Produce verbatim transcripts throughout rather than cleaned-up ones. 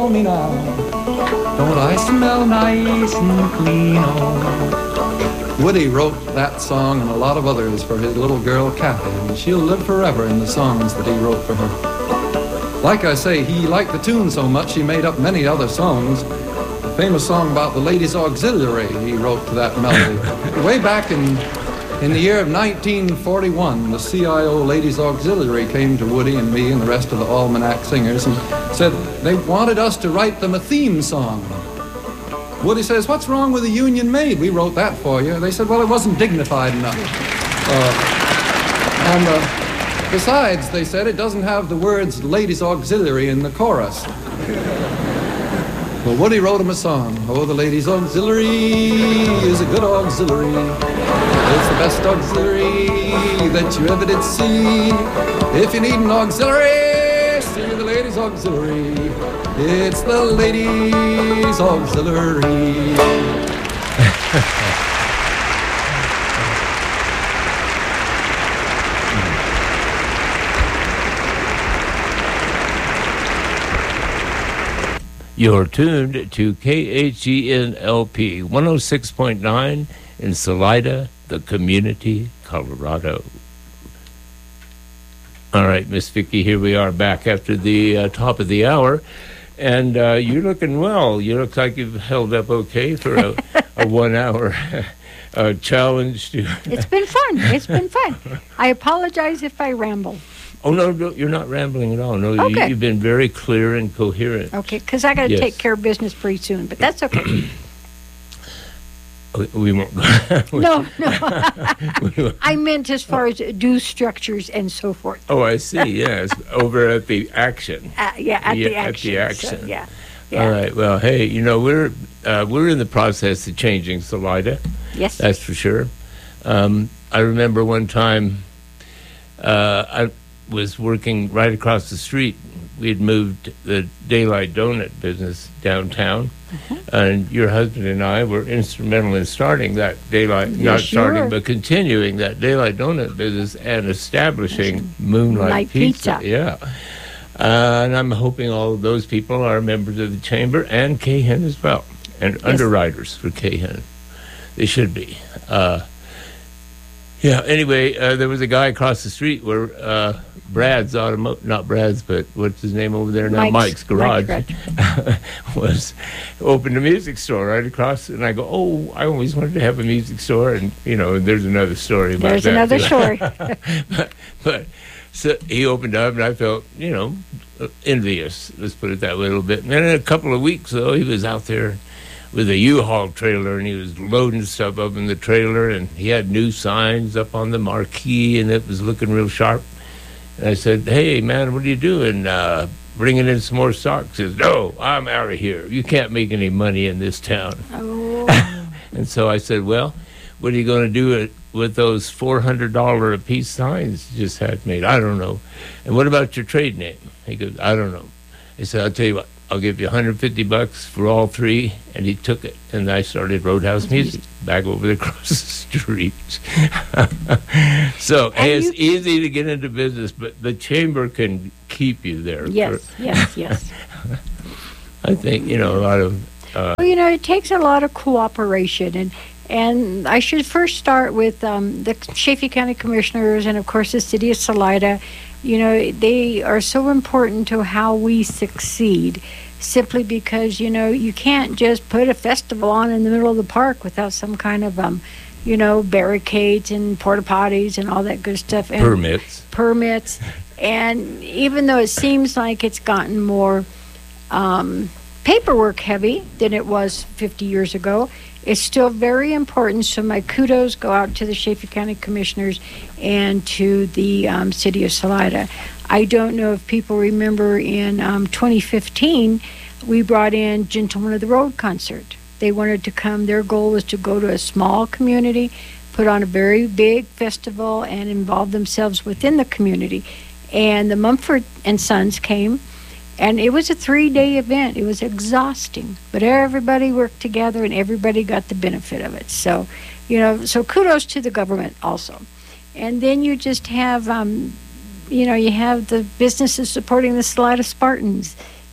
me now, don't I smell nice and clean? Oh. Woody wrote that song and a lot of others for his little girl Kathy, and she'll live forever in the songs that he wrote for her. Like I say, he liked the tune so much he made up many other songs. A famous song about the Ladies Auxiliary he wrote to that melody. Way back in in the year of nineteen forty-one, the C I O Ladies Auxiliary came to Woody and me and the rest of the Almanac Singers and said they wanted us to write them a theme song. Woody says, "What's wrong with the Union Maid? We wrote that for you." They said, "Well, it wasn't dignified enough." Uh, and uh, besides, they said, it doesn't have the words Ladies Auxiliary in the chorus. Well, Woody wrote him a song. Oh, the Ladies Auxiliary is a good auxiliary. It's the best auxiliary that you ever did see. If you need an auxiliary, see the Ladies Auxiliary. It's the Ladies Auxiliary. You're tuned to K H E N L P one oh six point nine in Salida, the community, Colorado. All right, Miss Vicki, here we are back after the uh, top of the hour. And uh, you're looking well. You look like you've held up okay for a, a one-hour uh, challenge. To It's been fun. It's been fun. I apologize if I ramble. Oh, no, no, you're not rambling at all. No, okay. you, you've been very clear and coherent. Okay, because I got to yes. take care of business pretty soon, but that's okay. We won't go. No, no. I meant as far as dues structures and so forth. Oh, I see, yes. Over at the action. Uh, yeah, at yeah, the action. At the action. So, yeah, yeah. All right, well, hey, you know, we're uh, we're in the process of changing Salida. Yes. That's for sure. Um, I remember one time uh, I was working right across the street. We had moved the Daylight Donut business downtown, uh-huh. and your husband and I were instrumental in starting that Daylight, yes, not starting, sure. but continuing that Daylight Donut business and establishing Moonlight Light Pizza. Pizza. Yeah. Uh, and I'm hoping all of those people are members of the chamber and K H E N as well, and yes. underwriters for K H E N. They should be. Uh, Yeah, anyway, uh, there was a guy across the street where uh, Brad's automotive, not Brad's, but what's his name over there now? Mike's, Mike's Garage Mike's was opened a music store right across. And I go, oh, I always wanted to have a music store. And, you know, there's another story about there's that. There's another story. but, but so he opened up and I felt, you know, envious, let's put it that way a little bit. And then in a couple of weeks, though, he was out there with a U-Haul trailer, and he was loading stuff up in the trailer, and he had new signs up on the marquee, and it was looking real sharp. And I said, hey, man, what are you doing? Uh, bringing in some more stock? He says, no, I'm out of here. You can't make any money in this town. Oh. And so I said, well, what are you going to do it with those four hundred dollars a piece signs you just had made? I don't know. And what about your trade name? He goes, I don't know. I said, I'll tell you what. I'll give you one hundred fifty bucks for all three, and he took it, and I started Roadhouse Music back over there across the street. So, hey, it's easy to get into business, but the chamber can keep you there. Yes, for, yes, yes. I think, you know, a lot of... Uh, well, you know, it takes a lot of cooperation, and and I should first start with um, the Chaffee County Commissioners and, of course, the City of Salida. You know, they are so important to how we succeed, simply because, you know, you can't just put a festival on in the middle of the park without some kind of, um, you know, barricades and porta potties and all that good stuff. And permits. Permits. And even though it seems like it's gotten more um, paperwork heavy than it was fifty years ago, it's still very important. So my kudos go out to the Chaffee County Commissioners and to the um, City of Salida. I don't know if people remember in um, twenty fifteen, we brought in Gentlemen of the Road concert. They wanted to come. Their goal was to go to a small community, put on a very big festival, and involve themselves within the community. And the Mumford and Sons came. And it was a three-day event. It was exhausting, but everybody worked together and everybody got the benefit of it. So, you know, so kudos to the government also. And then you just have, um, you know, you have the businesses supporting the Salida Spartans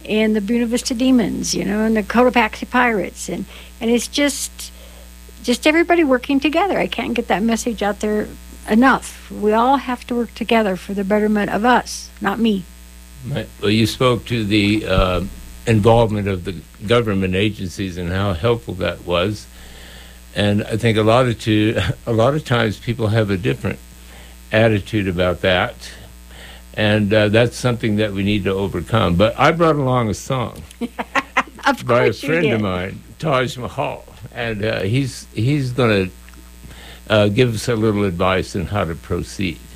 and the Buena Vista Demons, you know, and the Cotopaxi Pirates, and and it's just just everybody working together. I can't get that message out there enough. We all have to work together for the betterment of us, not me. Right. Well, you spoke to the uh, involvement of the government agencies and how helpful that was, and I think a lot of to a lot of times people have a different attitude about that, and uh, that's something that we need to overcome. But I brought along a song Of by a course you friend did. of mine, Taj Mahal, and uh, he's he's going to uh, give us a little advice on how to proceed.